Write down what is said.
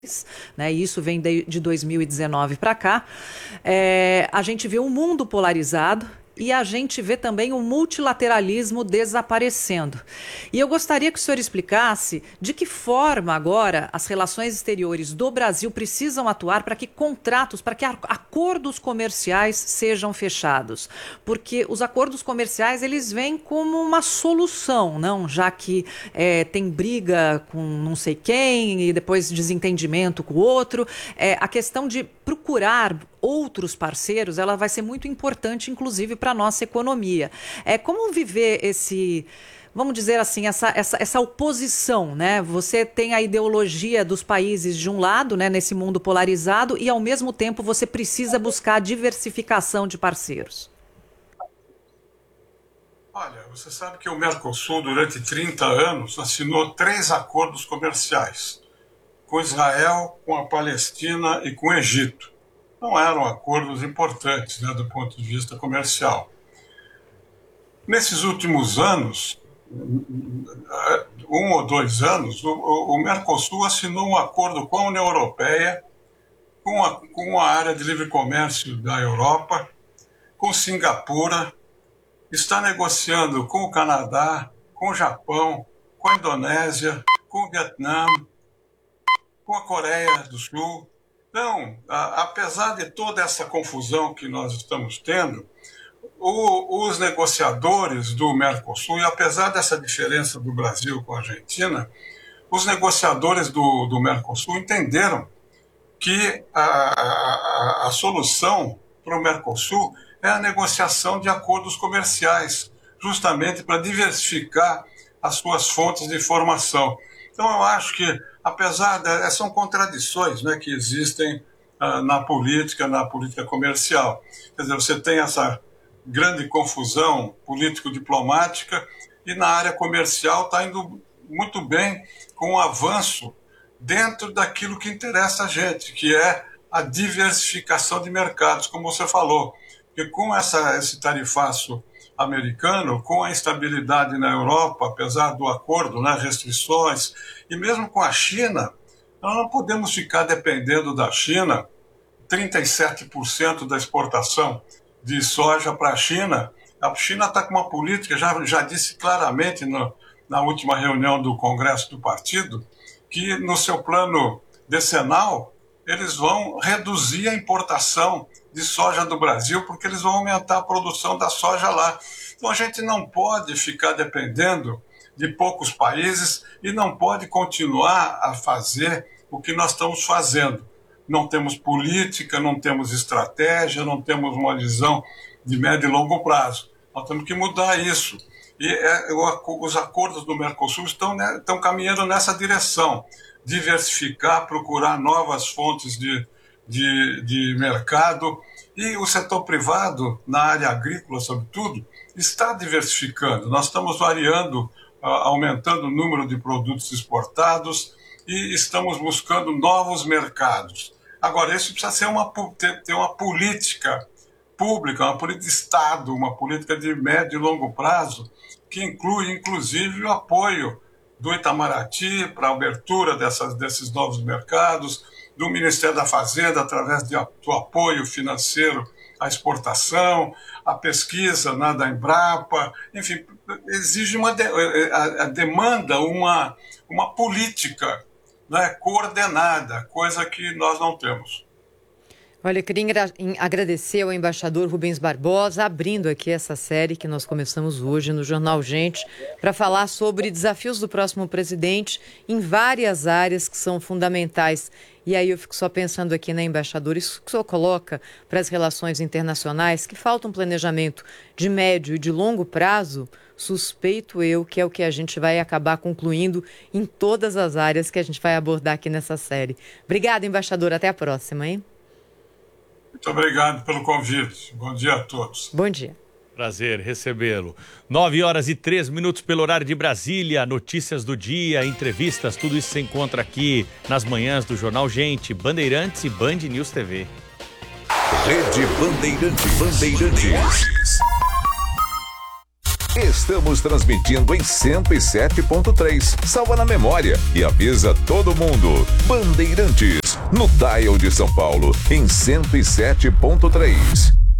né? E isso vem de 2019 para cá. A gente vê um mundo polarizado e a gente vê também o multilateralismo desaparecendo. E eu gostaria que o senhor explicasse de que forma agora as relações exteriores do Brasil precisam atuar para que contratos, para que acordos comerciais sejam fechados. Porque os acordos comerciais, eles vêm como uma solução, não? Já que tem briga com não sei quem e depois desentendimento com o outro. A questão de procurar outros parceiros, ela vai ser muito importante, inclusive, para a nossa economia. Como viver vamos dizer assim, essa oposição, né? Você tem a ideologia dos países de um lado, né, nesse mundo polarizado, e ao mesmo tempo você precisa buscar diversificação de parceiros. Olha, você sabe que o Mercosul, durante 30 anos, assinou 3 acordos comerciais, com Israel, com a Palestina e com o Egito. Não eram acordos importantes, né, do ponto de vista comercial. Nesses últimos anos, 1 ou 2 anos, o Mercosul assinou um acordo com a União Europeia, com a área de livre comércio da Europa, com Singapura, está negociando com o Canadá, com o Japão, com a Indonésia, com o Vietnã, com a Coreia do Sul. Então, apesar de toda essa confusão que nós estamos tendo, os negociadores do Mercosul, e apesar dessa diferença do Brasil com a Argentina, os negociadores do Mercosul entenderam que a solução para o Mercosul é a negociação de acordos comerciais, justamente para diversificar as suas fontes de informação. Então, eu acho que, apesar são contradições, né, que existem na política comercial. Quer dizer, você tem essa grande confusão político-diplomática e na área comercial está indo muito bem com o avanço dentro daquilo que interessa a gente, que é a diversificação de mercados, como você falou. Porque com esse tarifaço americano, com a instabilidade na Europa, apesar do acordo, né, restrições, e mesmo com a China, nós não podemos ficar dependendo da China. 37% da exportação de soja para a China. A China está com uma política, já disse claramente na última reunião do Congresso do Partido, que no seu plano decenal eles vão reduzir a importação de soja do Brasil, porque eles vão aumentar a produção da soja lá. Então a gente não pode ficar dependendo de poucos países e não pode continuar a fazer o que nós estamos fazendo. Não temos política, não temos estratégia, não temos uma visão de médio e longo prazo. Nós temos que mudar isso. E os acordos do Mercosul estão caminhando nessa direção. Diversificar, procurar novas fontes de mercado. E o setor privado, na área agrícola, sobretudo, está diversificando. Nós estamos variando, aumentando o número de produtos exportados e estamos buscando novos mercados. Agora, isso precisa ter uma política pública, uma política de Estado, uma política de médio e longo prazo, que inclui, inclusive, o apoio do Itamaraty para a abertura desses novos mercados, do Ministério da Fazenda, através do apoio financeiro à exportação, a pesquisa, né, da Embrapa, enfim, exige demanda uma política, né, coordenada, coisa que nós não temos. Olha, eu queria agradecer ao embaixador Rubens Barbosa, abrindo aqui essa série que nós começamos hoje no Jornal Gente, para falar sobre desafios do próximo presidente em várias áreas que são fundamentais. E aí eu fico só pensando aqui, né, embaixador, isso que o senhor coloca para as relações internacionais, que falta um planejamento de médio e de longo prazo, suspeito eu que é o que a gente vai acabar concluindo em todas as áreas que a gente vai abordar aqui nessa série. Obrigada, embaixador. Até a próxima, hein? Muito obrigado pelo convite. Bom dia a todos. Bom dia. Prazer recebê-lo. 9h03 pelo horário de Brasília. Notícias do dia, entrevistas, tudo isso se encontra aqui nas manhãs do Jornal Gente, Bandeirantes e Band News TV. Rede Bandeirantes. Estamos transmitindo em 107.3. Salva na memória e avisa todo mundo. Bandeirantes, no dial de São Paulo, em 107.3.